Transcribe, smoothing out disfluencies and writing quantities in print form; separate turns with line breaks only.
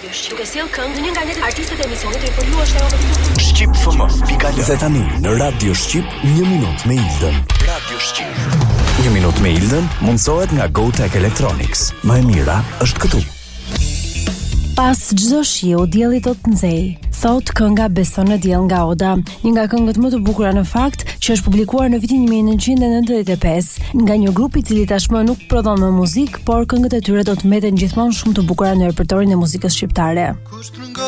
Duke sjell këngë një nga një artistët e emisionit të për ju është ajo
Shqip FM.
Dhe tani në Radio Shqip 1 minutë me Ildën.
Radio Shqip.
1 minutë me Ildën mundsohet nga GoTech Electronics. Më e mira është këtu.
Pas çdo shiu dielli do të nxej. Thot kënga Beson në diell nga Oda, një nga këngët më të bukura në fakt, që është publikuar në vitin 1995 nga një grup i cili tashmë nuk prodhon më muzikë, por këngët e tyre do të mbeten gjithmonë shumë të bukura në repertorin e muzikës shqiptare.